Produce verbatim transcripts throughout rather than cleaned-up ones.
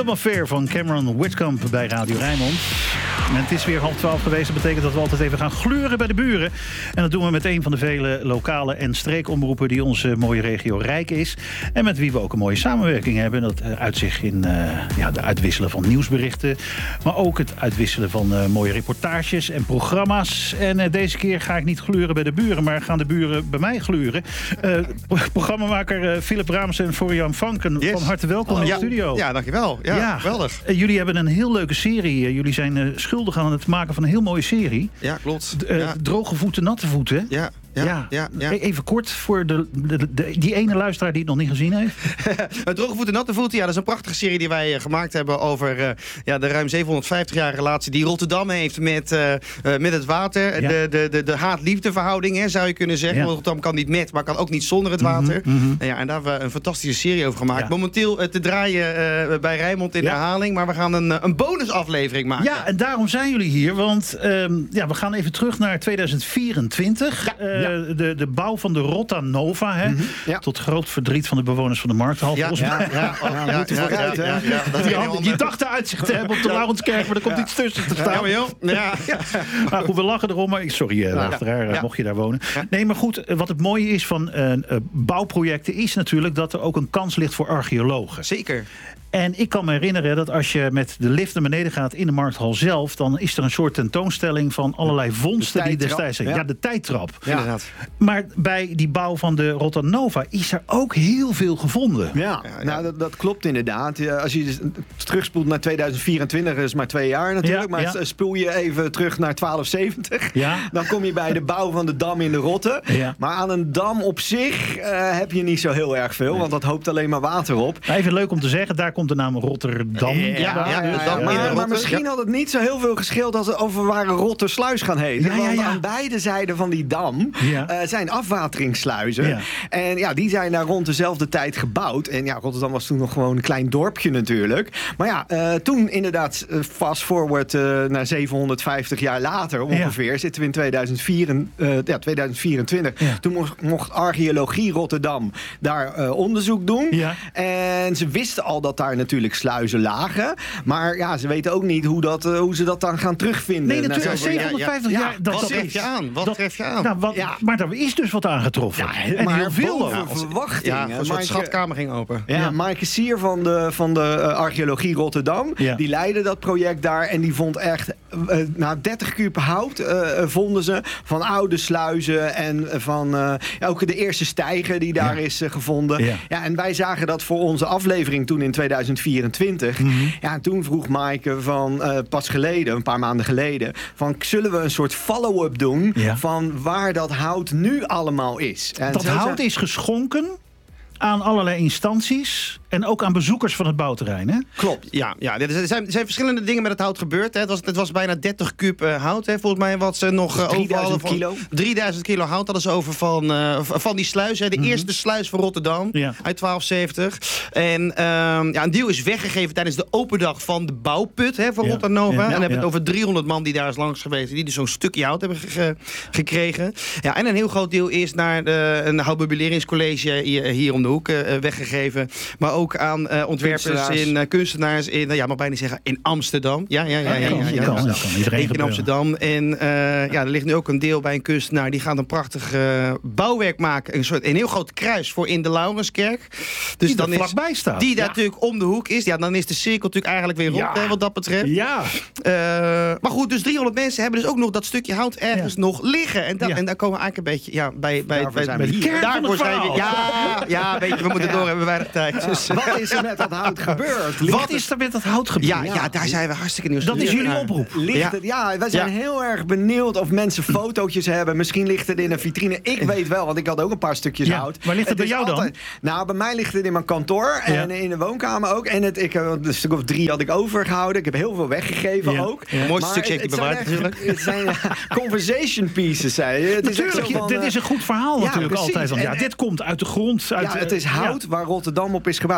Kingdom Affair van Cameron Whitcomb bij Radio Rijnmond. En het is weer half twaalf geweest. Dat betekent dat we altijd even gaan gluren bij de buren. En dat doen we met een van de vele lokale en streekomroepen die onze mooie regio rijk is. En met wie we ook een mooie samenwerking hebben. Dat uit zich in uh, ja, de uitwisselen van nieuwsberichten. Maar ook het uitwisselen van uh, mooie reportages en programma's. En uh, deze keer ga ik niet gluren bij de buren, maar gaan de buren bij mij gluren. Uh, programmamaker uh, Philip Raams en Florian Vanken, yes. Van harte welkom oh, in de ja, studio. Ja, dankjewel. Ja, ja. Geweldig. Uh, jullie hebben een heel leuke serie. Uh, jullie zijn uh, schuldig aan het maken van een heel mooie serie. Ja, klopt. D- uh, ja. Droge voeten, natte voeten. Ja. Ja, ja. Ja, ja. Even kort voor de, de, de, die ene luisteraar die het nog niet gezien heeft. Droge voeten, natte voeten. Ja, dat is een prachtige serie die wij uh, gemaakt hebben over uh, ja, de ruim zevenhonderdvijftig jaar relatie die Rotterdam heeft met, uh, uh, met het water. Ja. De, de, de, de haat-liefde verhouding, hè, zou je kunnen zeggen. Ja. Want Rotterdam kan niet met, maar kan ook niet zonder het water. Mm-hmm, mm-hmm. Ja, en daar hebben we een fantastische serie over gemaakt. Ja. Momenteel uh, te draaien uh, bij Rijnmond in ja. herhaling, maar we gaan een, een bonusaflevering maken. Ja, en daarom zijn jullie hier, want um, ja, we gaan even terug naar tweeduizend vierentwintig. Ja. Uh, ja. De, de bouw van de Rotta Nova, hè? Mm-hmm. Ja. Tot groot verdriet van de bewoners van de Markthal. Ja, ja, ja, ja, ja, ja, ja, ja, ja, ja, dat die, had, die dachten uitzicht te hebben op de ja. Laurenskerk, maar er komt ja. iets tussen te staan. Ja, maar ja. Ja. Maar goed, we lachen erom, maar sorry, uh, luisteraar, ja. ja. mocht je daar wonen. Ja. Nee, maar goed, wat het mooie is van uh, uh, bouwprojecten is natuurlijk dat er ook een kans ligt voor archeologen. Zeker. En ik kan me herinneren dat als je met de lift naar beneden gaat in de Markthal zelf, dan is er een soort tentoonstelling van allerlei vondsten de die destijds zijn. Ja. ja, de tijdtrap. Ja. Maar bij die bouw van de Rotta Nova is er ook heel veel gevonden. Ja, ja, ja. Nou, dat, dat klopt inderdaad. Als je terugspoelt naar tweeduizend vierentwintig, dat is maar twee jaar natuurlijk. Ja, maar ja. spoel je even terug naar twaalf zeventig. Ja. Dan kom je bij de bouw van de dam in de Rotte. Ja. Maar aan een dam op zich uh, heb je niet zo heel erg veel, nee. want dat hoopt alleen maar water op. Even leuk om te zeggen, daar komt de naam Rotterdam. Ja, ja, ja, ja, ja. Maar, maar misschien had het niet zo heel veel gescheeld als of we waren Rottersluis gaan heten. Ja, ja, ja. Want aan beide zijden van die dam ja. uh, zijn afwateringssluizen. Ja. En ja, die zijn daar rond dezelfde tijd gebouwd. En ja, Rotterdam was toen nog gewoon een klein dorpje natuurlijk. Maar ja, uh, toen inderdaad uh, fast forward uh, naar zevenhonderdvijftig jaar later ongeveer, ja. zitten we in tweeduizend vier, uh, ja, tweeduizend vierentwintig. Ja. Toen mocht, mocht Archeologie Rotterdam daar uh, onderzoek doen. Ja. En ze wisten al dat daar natuurlijk sluizen lagen. Maar ja, ze weten ook niet hoe, dat, uh, hoe ze dat dan gaan terugvinden. Nee, natuurlijk. zevenhonderdvijftig ja, ja. jaar. Dat, wat tref je aan? Wat dat, tref je aan? Nou, wat, ja. Maar er is dus wat aangetroffen. Ja, en maar heel veel. Ja, verwachting. Ja, een soort schatkamer ging open. Ja, ja. Maaike Sier van de, van de uh, Archeologie Rotterdam, ja. die leidde dat project daar en die vond echt, uh, nou, dertig kuub hout uh, vonden ze van oude sluizen en van uh, ja, ook de eerste steiger die daar ja. is uh, gevonden. Ja. Ja, en wij zagen dat voor onze aflevering toen in tweeduizend vierentwintig. Mm-hmm. Ja, en toen vroeg Maaike van uh, pas geleden, een paar maanden geleden, van zullen we een soort follow-up doen ja. van waar dat hout nu allemaal is. En dat hout zijn... is geschonken aan allerlei instanties en ook aan bezoekers van het bouwterrein, hè? Klopt, ja. ja. Er, zijn, er zijn verschillende dingen met het hout gebeurd. Hè. Het, was, het was bijna dertig kuub uh, hout, hè. Volgens mij wat ze nog uh, drieduizend kilo. drieduizend kilo hout hadden ze over van, uh, van die sluis. Hè. De mm-hmm. eerste sluis van Rotterdam ja. uit twaalf zeventig. En uh, ja, een deel is weggegeven tijdens de open dag van de bouwput, hè, van ja. Rotta Nova. Ja. En dan hebben we ja. het over driehonderd man die daar is langs geweest, die dus zo'n stukje hout hebben ge- gekregen. Ja, en een heel groot deel is naar de, een houtmeubileringscollege hier, hier om de hoek uh, weggegeven. Maar ook aan uh, ontwerpers kunstenaars. in uh, kunstenaars in, uh, ja, mag bijna zeggen, in Amsterdam. Ja, ja, ja, ja, ja, ja, ja, kan, ja. kan iedereen in Amsterdam. En uh, ja, er ligt nu ook een deel bij een kunstenaar die gaat een prachtig uh, bouwwerk maken. Een soort een heel groot kruis voor in de Laurenskerk. Dus die dan er vlakbij staat. Die daar ja. natuurlijk om de hoek is. Ja, dan is de cirkel natuurlijk eigenlijk weer rond, ja. hè, wat dat betreft. Ja. Uh, maar goed, dus driehonderd mensen hebben dus ook nog dat stukje hout ergens ja. nog liggen. En, da- ja. en daar komen we eigenlijk een beetje ja, bij, bij, daarvoor bij, zijn bij we hier. Daarvoor zijn we. Ja, ja, weet je, we moeten ja. door, hebben weinig tijd. Dus. Ja. Wat is er met dat hout gebeurd? Ligt Wat is er met dat hout gebeurd? Ja, ja, daar zijn we hartstikke nieuwsgierig. Dat is jullie oproep. Ligt ja. Het, ja, wij zijn ja. heel erg benieuwd of mensen fotootjes hebben. Misschien ligt het in een vitrine. Ik weet wel, want ik had ook een paar stukjes ja. hout. Waar ligt het, het bij jou altijd, dan? Nou, bij mij ligt het in mijn kantoor en ja. in de woonkamer ook. En het, ik, een stuk of drie had ik overgehouden. Ik heb heel veel weggegeven ja. ook. Ja. Mooi stukje heb je bewaard natuurlijk. Het zijn uh, conversation pieces. Zijn. Het natuurlijk, is van, dit is een goed verhaal ja, natuurlijk precies. altijd. Want, ja, en, dit komt uit de grond. Uit, ja, het is hout ja. waar Rotterdam op is gebouwd.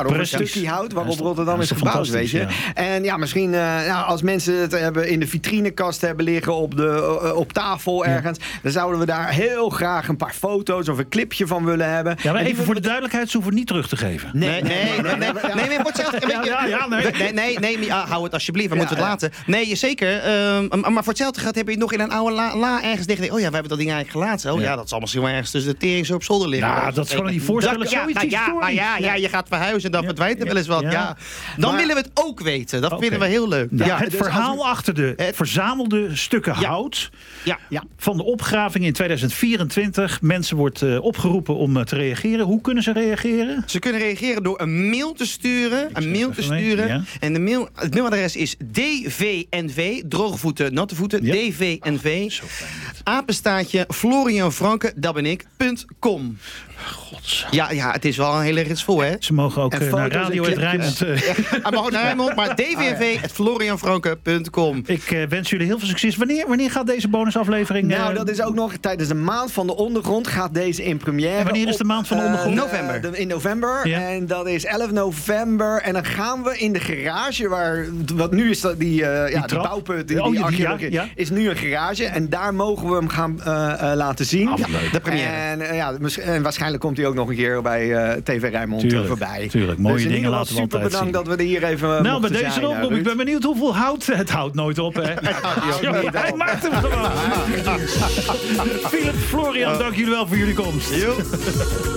jaar. Of Precies. een stukje hout waarop ja, Rotterdam is gebouwd, weet je. Ja. En ja, misschien uh, nou, als mensen het hebben in de vitrinekast hebben liggen op, de, uh, op tafel ergens, ja. dan zouden we daar heel graag een paar foto's of een clipje van willen hebben. Ja, maar even voor de duidelijkheid, ze hoeven het niet terug te geven. Nee, nee, nee. nee, nee, nee, nee, nee wordt zelf een beetje... Ja, ja, nee. nee, nee, nee, nee ah, hou het alsjeblieft, we ja, moeten het ja. laten. Nee, zeker. Um, maar voor hetzelfde gaat heb je nog in een oude la, la ergens dicht. Oh ja, we hebben dat ding eigenlijk gelaten. Oh ja, ja dat zal misschien wel ergens tussen de tering zo op zolder liggen. Ja, dat is gewoon niet voorstellen. Ja, nou, ja, maar ja, ja, je gaat verhuizen en dan verdwijnt er wel eens wat. Ja. Ja. Dan maar, willen we het ook weten. Dat okay. vinden we heel leuk. Ja, ja, het dus verhaal we... achter de het... verzamelde stukken ja. hout ja. Ja. van de opgraving in tweeduizend vierentwintig. Mensen wordt uh, opgeroepen om uh, te reageren. Hoe kunnen ze reageren? Ze kunnen reageren door een mail te sturen. Ik een mail te sturen. Ja. En de mail, het mailadres is D V N V, droge voeten, natte voeten, ja. D V N V, apenstaartje, Florian Franke, dat ben ik, punt com. Gods. Ja, ja, het is wel een hele rits vol, hè? Ze mogen ook uh, naar Radio het Rijnmond. Uh. Ja, hij mag ook naar Rijnmond, maar D V N V at florian franke punt com. Ik uh, wens jullie heel veel succes. Wanneer, wanneer gaat deze bonusaflevering? Uh... Nou, dat is ook nog tijdens de Maand van de Ondergrond gaat deze in première. En wanneer is de Maand van de Ondergrond? Uh, november. Uh, de, in november. Ja. En dat is elf november. En dan gaan we in de garage, waar wat nu is dat die, uh, die, ja, die bouwput, die, oh, die, die ja, ja. is nu een garage. En daar mogen we hem gaan uh, uh, laten zien. Ah, ja, de première. En, uh, ja, en waarschijnlijk komt hij ook nog een keer bij uh, T V Rijnmond tuurlijk, voorbij. Tuurlijk, mooie dus dingen laten we altijd zien. Super bedankt dat we er hier even Nou, bij deze zijn, oproep, ik ben benieuwd hoeveel hout. Het houdt nooit op, hè? Hij maakt hem gewoon. Philip, Florian, dank jullie wel voor jullie komst.